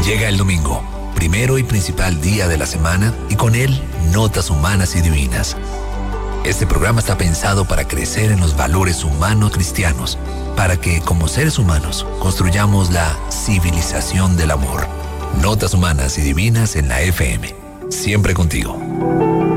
Llega el domingo, primero y principal día de la semana, y con él, notas humanas y divinas. Este programa está pensado para crecer en los valores humanos cristianos, para que, como seres humanos, construyamos la civilización del amor. Notas humanas y divinas en la FM. Siempre contigo.